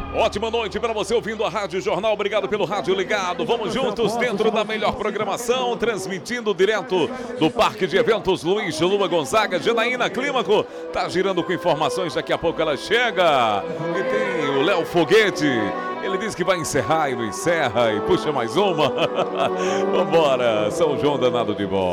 Ótima noite para você ouvindo a Rádio Jornal. Obrigado pelo rádio ligado. Vamos juntos dentro da melhor programação, transmitindo direto do Parque de Eventos Luiz Lua Gonzaga. Janaína Clímaco tá girando com informações, daqui a pouco ela chega. E tem o Léo Foguete. Ele diz que vai encerrar e não encerra e puxa mais uma. Vambora, São João danado de bom.